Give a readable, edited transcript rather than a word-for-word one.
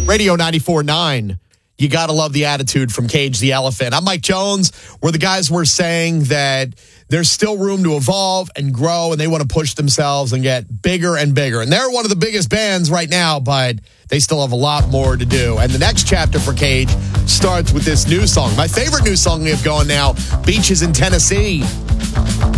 Radio 94.9. You got to love the attitude from Cage the Elephant. I'm Mike Jones, where the guys were saying that there's still room to evolve and grow, and they want to push themselves and get bigger and bigger. And they're one of the biggest bands right now, but they still have a lot more to do. And the next chapter for Cage starts with this new song. My favorite new song we have going now, Beaches in Tennessee.